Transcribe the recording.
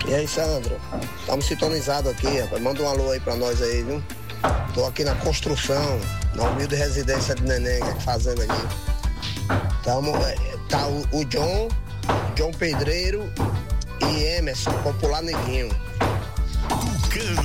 E aí, Sandro? Estamos sintonizados aqui, rapaz. Manda um alô aí pra nós aí, viu? Tô aqui na construção, na humilde residência de Neném, que é fazendo aqui. Tá o John Pedreiro e Emerson, popular Neguinho. Tucano.